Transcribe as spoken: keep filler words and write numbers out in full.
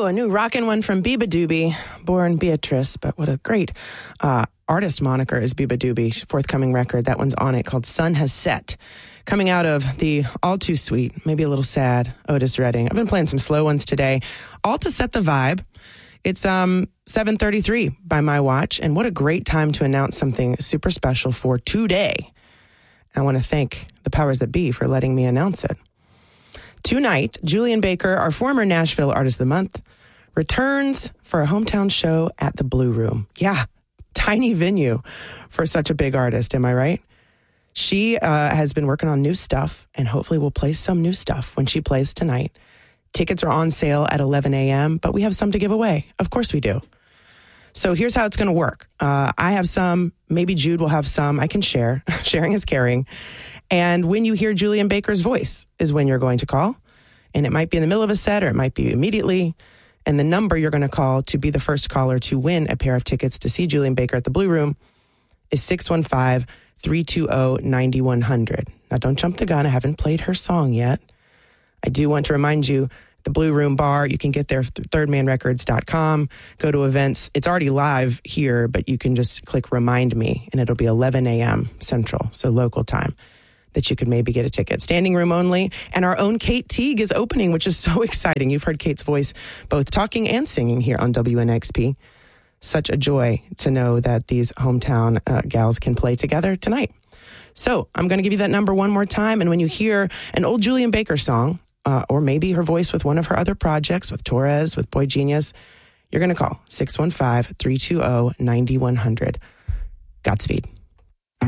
Ooh, a new rockin' one from Biba Doobie, born Beatrice, but what a great uh, artist moniker is Biba Doobie. Forthcoming record, that one's on it, called Sun Has Set. Coming out of the all too sweet, maybe a little sad, Otis Redding. I've been playing some slow ones today, all to set the vibe. It's um seven thirty-three by my watch, and what a great time to announce something super special for today. I want to thank the powers that be for letting me announce it. Tonight, Julien Baker, our former Nashville Artist of the Month, returns for a hometown show at the Blue Room. Yeah, tiny venue for such a big artist, am I right? She uh, has been working on new stuff, and hopefully will play some new stuff when she plays tonight. Tickets are on sale at eleven a.m., but we have some to give away. Of course we do. So here's how it's going to work. Uh, I have some. Maybe Jude will have some. I can share. Sharing is caring. And when you hear Julien Baker's voice is when you're going to call. And it might be in the middle of a set or it might be immediately. And the number you're going to call to be the first caller to win a pair of tickets to see Julien Baker at the Blue Room is six one five, three two zero, nine one zero zero. Now, don't jump the gun. I haven't played her song yet. I do want to remind you, the Blue Room Bar, you can get there through third man records dot com. Go to events. It's already live here, but you can just click Remind Me, and it'll be eleven a.m. Central, so local time, that you could maybe get a ticket. Standing room only. And our own Kate Teague is opening, which is so exciting. You've heard Kate's voice both talking and singing here on W N X P. Such a joy to know that these hometown uh, gals can play together tonight. So I'm going to give you that number one more time. And when you hear an old Julien Baker song, uh, or maybe her voice with one of her other projects, with Torres, with Boy Genius, you're going to call six one five, three two zero, nine one zero zero. Godspeed.